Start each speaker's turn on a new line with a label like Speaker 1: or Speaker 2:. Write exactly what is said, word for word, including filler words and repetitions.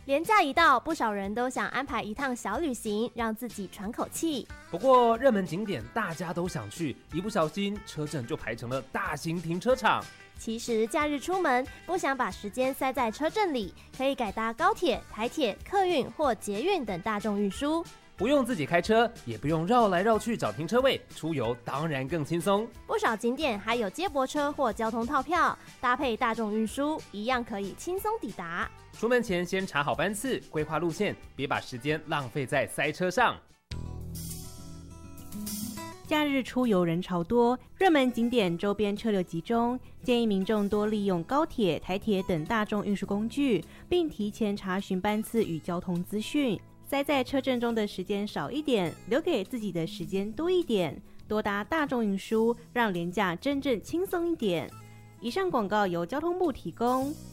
Speaker 1: 连假一到，不少人都想安排一趟小旅行，让自己喘口气。
Speaker 2: 不过热门景点大家都想去，一不小心车阵就排成了大型停车场。
Speaker 1: 其实假日出门不想把时间塞在车阵里，可以改搭高铁、台铁、客运或捷运等大众运输。
Speaker 2: 不用自己开车，也不用绕来绕去找停车位，出游当然更轻松。
Speaker 1: 不少景点还有接驳车或交通套票，搭配大众运输，一样可以轻松抵达。
Speaker 2: 出门前先查好班次，规划路线，别把时间浪费在塞车上。
Speaker 3: 假日出游人潮多，热门景点周边车流集中，建议民众多利用高铁、台铁等大众运输工具，并提前查询班次与交通资讯。塞在车阵中的时间少一点，留给自己的时间多一点，多搭大众运输，让连假真正轻松一点。以上广告由交通部提供。